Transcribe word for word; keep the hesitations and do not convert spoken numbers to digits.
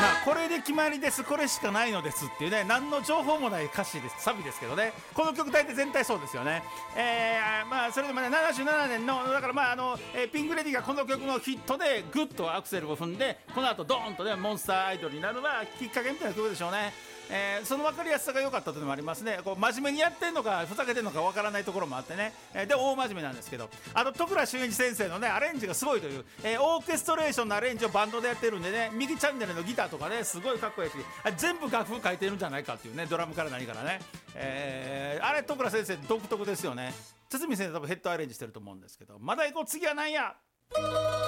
まあこれで決まりです、これしかないのですっていうね、何の情報もない歌詞です、サビですけどね。この曲大体全体そうですよね。えー、まあそれでもねななじゅうななねんのだからまああの、えー、ピンクレディがこの曲のヒットでグッとアクセルを踏んで、この後ドーンとねモンスターアイドルになるのはきっかけみたいな曲でしょうね。えー、その分かりやすさが良かったというのもありますね。こう真面目にやってんのかふざけてんのか分からないところもあってね、えー、で大真面目なんですけど、あと徳倉俊一先生のねアレンジがすごいという、えー、オーケストレーションのアレンジをバンドでやってるんでね、右チャンネルのギターとかねすごいかっこいいし、全部楽譜書いてるんじゃないかっていうね、ドラムから何からね、えー、あれ徳倉先生独特ですよね。堤先生多分ヘッドアレンジしてると思うんですけど、まだ行こう次は何や。